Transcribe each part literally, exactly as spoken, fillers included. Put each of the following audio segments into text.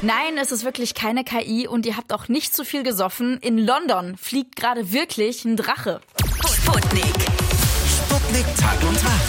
Nein, es ist wirklich keine K I und ihr habt auch nicht zu viel gesoffen. In London fliegt gerade wirklich ein Drache. Sputnik. Sputnik Tag und Tag.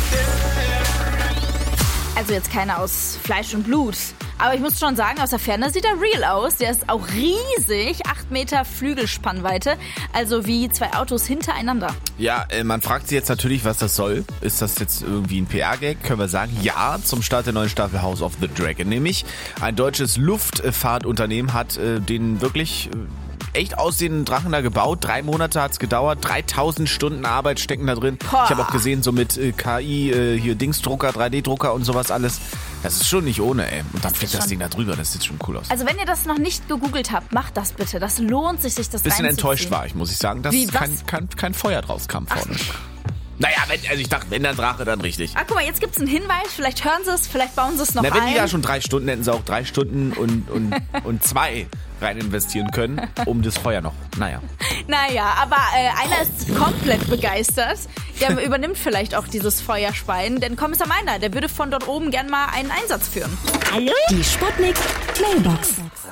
Also jetzt keiner aus Fleisch und Blut. Aber ich muss schon sagen, aus der Ferne sieht er real aus. Der ist auch riesig, acht Meter Flügelspannweite, also wie zwei Autos hintereinander. Ja, äh, man fragt sich jetzt natürlich, was das soll. Ist das jetzt irgendwie ein P R-Gag? Können wir sagen, ja, zum Start der neuen Staffel House of the Dragon. Nämlich ein deutsches Luftfahrtunternehmen hat äh, den wirklich... Äh, echt aussehenden Drachen da gebaut. Drei Monate hat's gedauert. dreitausend Stunden Arbeit stecken da drin. Boah. Ich habe auch gesehen, so mit äh, K I, äh, hier Dingsdrucker, drei D-Drucker und sowas alles. Das ist schon nicht ohne, ey. Und dann fliegt das Ding da drüber. Das sieht schon cool aus. Also wenn ihr das noch nicht gegoogelt habt, macht das bitte. Das lohnt sich, sich das Bisschen reinzuziehen. enttäuscht war ich, muss ich sagen, dass Wie, was? kein, kein, kein Feuer draus kam vorne. Naja, wenn, also ich dachte, wenn der Drache, dann richtig. Ah, guck mal, jetzt gibt's einen Hinweis. Vielleicht hören sie es, vielleicht bauen sie es noch Na, wenn ein. die da schon drei Stunden, hätten sie auch drei Stunden und, und, und zwei rein investieren können, um das Feuer noch. Naja. Naja, aber äh, einer ist komplett begeistert. Der übernimmt vielleicht auch dieses Feuerspeien. Denn Kommissar Meiner, der würde von dort oben gern mal einen Einsatz führen. Hallo? Die Sputnik Mailbox.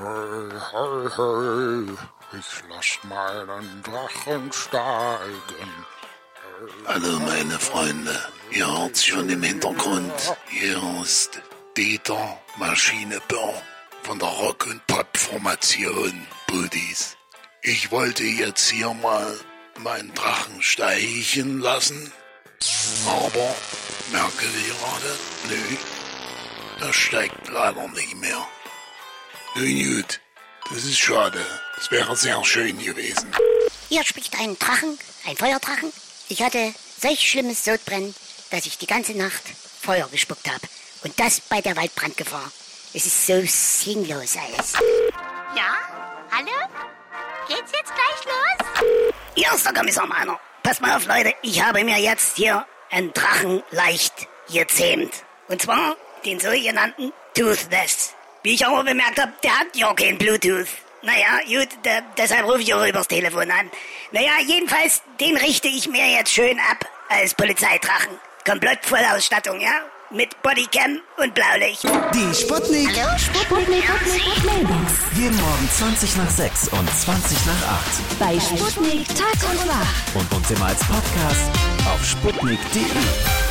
Ich lass meinen Drachen steigen. Hallo meine Freunde, ihr hört schon im Hintergrund, hier ist Dieter Maschinebau von der Rock- und Pop-Formation Buddies. Ich wollte jetzt hier mal meinen Drachen steigen lassen, aber merke gerade, nö, der steigt leider nicht mehr. Nun gut, das ist schade, das wäre sehr schön gewesen. Hier spricht ein Drachen, ein Feuerdrachen. Ich hatte solch schlimmes Sodbrennen, dass ich die ganze Nacht Feuer gespuckt habe. Und das bei der Waldbrandgefahr. Es ist so sinnlos alles. Ja? Hallo? Geht's jetzt gleich los? Hier ist der Kommissar Meiner. Passt mal auf, Leute. Ich habe mir jetzt hier einen Drachen leicht gezähmt. Und zwar den sogenannten Toothless. Wie ich aber bemerkt habe, der hat ja kein Bluetooth. Naja, gut, de- deshalb rufe ich auch übers Telefon an. Naja, jedenfalls, den richte ich mir jetzt schön ab als Polizeidrachen. Komplett Vollausstattung, ja? Mit Bodycam und Blaulicht. Die Sputnik. Hallo? Sputnik. Sputnik. Mailbox. Jeden Morgen zwanzig nach sechs und zwanzig nach acht. Bei Sputnik Tag und Wach. Und uns immer als Podcast auf sputnik punkt de.